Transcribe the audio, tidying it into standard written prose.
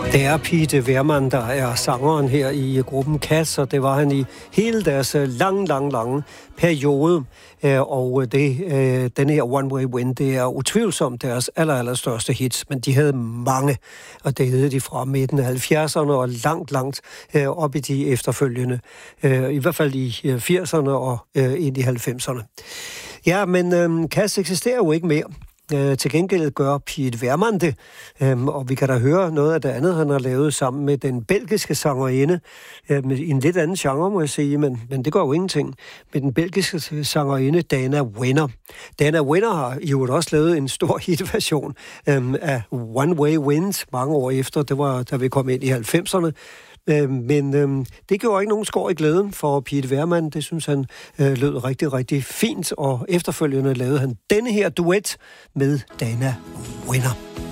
Det er Pete Wermann, der er sangeren her i gruppen Cass, og det var han i hele deres lange periode. Og den her One Way Wind, det er utvivlsomt deres allerstørste hits, men de havde mange, og det havde de fra midten af 70'erne og langt op i de efterfølgende. I hvert fald i 80'erne og ind i 90'erne. Ja, men Cass eksisterer jo ikke mere. Til gengæld gør Pete Wermann det, og vi kan da høre noget af det andet, han har lavet sammen med den belgiske sangerinde, i en lidt anden genre, må jeg sige, men det gør jo ingenting, med den belgiske sangerinde Dana Wenner. Dana Wenner har jo også lavet en stor hitversion af One Way Wind mange år efter, det var da vi kom ind i 90'erne. Men det gjorde ikke nogen skår i glæden for Pete Wermann. Det synes han lød rigtig fint, og efterfølgende lavede han denne her duet med Dana Wenner.